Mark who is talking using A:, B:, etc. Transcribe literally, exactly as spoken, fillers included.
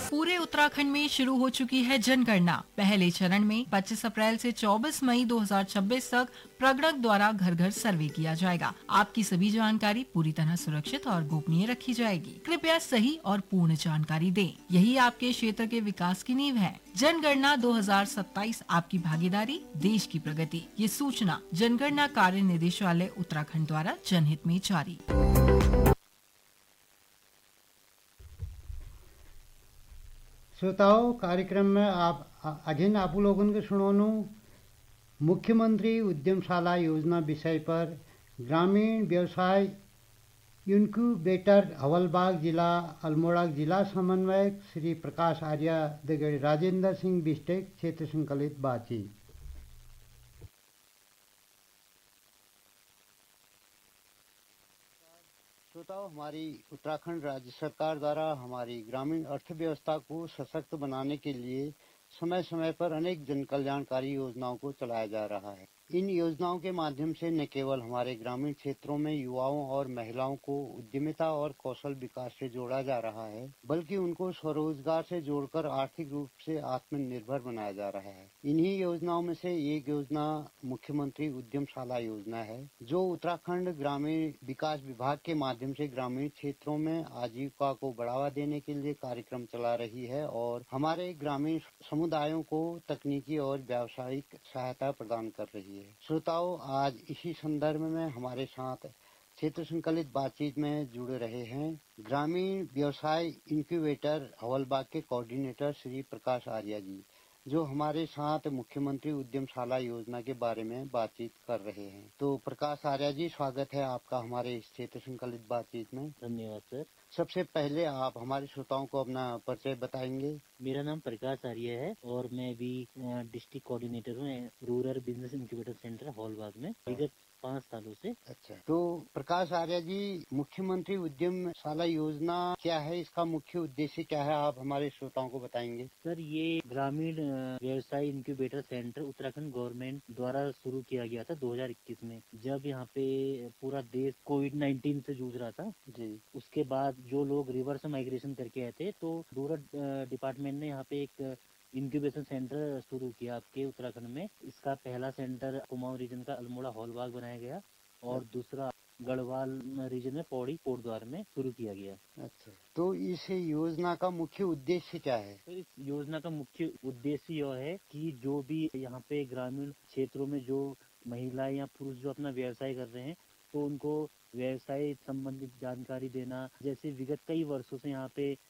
A: पूरे उत्तराखंड में शुरू हो चुकी है जनगणना। पहले चरण में पच्चीस अप्रैल से चौबीस मई दो हज़ार छब्बीस तक प्रगणक द्वारा घर घर सर्वे किया जाएगा। आपकी सभी जानकारी पूरी तरह सुरक्षित और गोपनीय रखी जाएगी। कृपया सही और पूर्ण जानकारी दें। यही आपके क्षेत्र के विकास की नींव है। जनगणना दो हज़ार सत्ताईस आपकी भागीदारी, देश की प्रगति। ये सूचना जनगणना कार्य निदेशालय उत्तराखंड द्वारा जनहित में जारी।
B: श्रोताओं, कार्यक्रम में आप अजिन आपू लोगन के सुनोनु मुख्यमंत्री उद्यमशाला योजना विषय पर ग्रामीण व्यवसाय इनक्यूबेटर हवलबाग जिला अल्मोड़ा जिला समन्वयक श्री प्रकाश आर्य दगड़ी राजेंद्र सिंह बिस्टेक क्षेत्र संकलित बातचीत। श्रोताओं, हमारी उत्तराखंड राज्य सरकार द्वारा हमारी ग्रामीण अर्थव्यवस्था को सशक्त बनाने के लिए समय समय पर अनेक जन कल्याणकारी योजनाओं को चलाया जा रहा है। इन योजनाओं के माध्यम से न केवल हमारे ग्रामीण क्षेत्रों में युवाओं और महिलाओं को उद्यमिता और कौशल विकास से जोड़ा जा रहा है, बल्कि उनको स्वरोजगार से जोड़कर आर्थिक रूप से आत्मनिर्भर बनाया जा रहा है। इन्हीं योजनाओं में से एक योजना मुख्यमंत्री उद्यमशाला योजना है, जो उत्तराखंड ग्रामीण विकास विभाग के माध्यम से ग्रामीण क्षेत्रों में आजीविका को बढ़ावा देने के लिए कार्यक्रम चला रही है और हमारे ग्रामीण समुदायों को तकनीकी और व्यावसायिक सहायता प्रदान कर रही है। श्रोताओं, आज इसी संदर्भ में हमारे साथ क्षेत्र संकलित बातचीत में जुड़े रहे हैं ग्रामीण व्यवसाय इनक्यूबेटर हवलबाग के कोऑर्डिनेटर श्री प्रकाश आर्य जी, जो हमारे साथ मुख्यमंत्री उद्यमशाला योजना के बारे में बातचीत कर रहे हैं। तो प्रकाश आर्य जी, स्वागत है आपका हमारे इस क्षेत्र संकलित बातचीत में।
C: धन्यवाद सर।
B: सबसे पहले आप हमारे श्रोताओं को अपना परिचय बताएंगे।
C: मेरा नाम प्रकाश आर्य है और मैं भी डिस्ट्रिक्ट कोऑर्डिनेटर हूँ रूरल बिजनेस इंक्यूबेटर सेंटर हॉलबाग में विगत पाँच सालों से।
B: अच्छा, तो प्रकाश आर्य जी, मुख्यमंत्री उद्यमशाला योजना क्या है, इसका मुख्य उद्देश्य क्या है, आप हमारे श्रोताओं को बताएंगे।
C: सर, ये ग्रामीण व्यवसाय इंक्यूबेटर सेंटर उत्तराखंड गवर्नमेंट द्वारा शुरू किया गया था दो हज़ार इक्कीस में, जब यहाँ पे पूरा देश कोविड नाइन्टीन से जूझ रहा था जी। उसके बाद जो लोग रिवर्स माइग्रेशन करके आए थे, तो रूरल डिपार्टमेंट ने यहाँ पे एक इंक्यूबेशन सेंटर शुरू किया आपके उत्तराखंड में। इसका पहला सेंटर कुमाऊं रीजन का अल्मोड़ा हॉलबाग बनाया गया और दूसरा गढ़वाल रीजन में पौड़ी कोटद्वार में शुरू किया गया।
B: अच्छा, तो इस योजना का मुख्य उद्देश्य क्या है।
C: तो इस योजना का मुख्य उद्देश्य यह है कि जो भी यहाँ पे ग्रामीण क्षेत्रों में जो महिलाएं या पुरुष जो अपना व्यवसाय कर रहे हैं, तो उनको व्यवसाय संबंधित जानकारी देना। जैसे विगत कई वर्षों से यहाँ पे